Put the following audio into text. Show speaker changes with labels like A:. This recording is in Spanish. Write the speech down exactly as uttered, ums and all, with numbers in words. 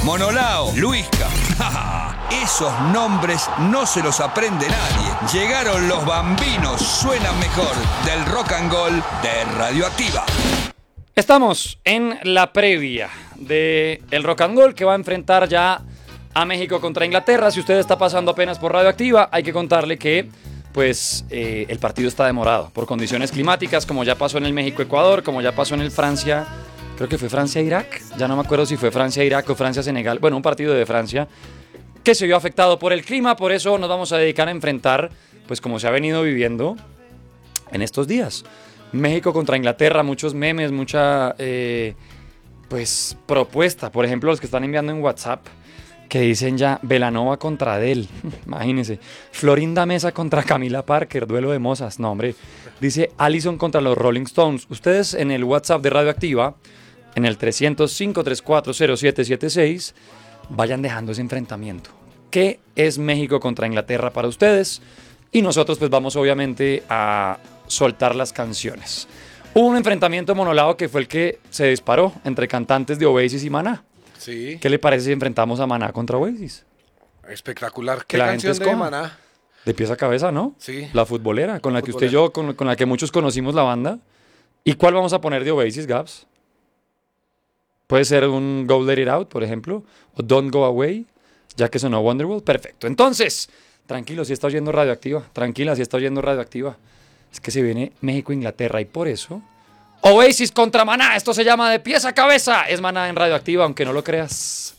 A: Monolao, Luisca. Esos nombres no se los aprende nadie. Llegaron los bambinos, suenan mejor. Del Rock and Roll de Radioactiva.
B: Estamos en la previa del Rock and Roll que va a enfrentar ya a México contra Inglaterra. Si usted está pasando apenas por Radioactiva, hay que contarle que pues eh, el partido está demorado por condiciones climáticas, como ya pasó en el México-Ecuador, como ya pasó en el Francia, creo que fue Francia-Irak, ya no me acuerdo si fue Francia-Irak o Francia-Senegal, bueno, un partido de Francia que se vio afectado por el clima. Por eso nos vamos a dedicar a enfrentar, pues como se ha venido viviendo en estos días, México contra Inglaterra, muchos memes, mucha eh, pues propuesta, por ejemplo los que están enviando en WhatsApp, que dicen ya Belanova contra Adele, imagínense, Florinda Mesa contra Camila Parker, duelo de mozas, no hombre, dice Allison contra los Rolling Stones. Ustedes en el WhatsApp de Radioactiva, en el tres cero cinco, tres cuatro cero, siete siete seis, vayan dejando ese enfrentamiento. ¿Qué es México contra Inglaterra para ustedes? Y nosotros pues vamos obviamente a soltar las canciones. Hubo un enfrentamiento monolado que fue el que se disparó entre cantantes de Oasis y Maná.
C: Sí.
B: ¿Qué le parece si enfrentamos a Maná contra Oasis?
C: Espectacular.
B: Que
C: ¿Qué
B: la
C: canción
B: gente
C: de
B: escoja.
C: Maná?
B: De pies a cabeza, ¿no?
C: Sí.
B: La futbolera, con la que
C: Futbolera.
B: usted y yo, con, con la que muchos conocimos la banda. ¿Y cuál vamos a poner de Oasis, Gabs? Puede ser un Go Let It Out, por ejemplo, o Don't Go Away, ya que sonó Wonderwall. Perfecto. Entonces, tranquilo, si está oyendo Radioactiva. Tranquila, si está oyendo Radioactiva. Es que se viene México-Inglaterra y por eso Oasis contra Maná. Esto se llama De Pies a Cabeza. Es Maná en Radioactiva, aunque no lo creas.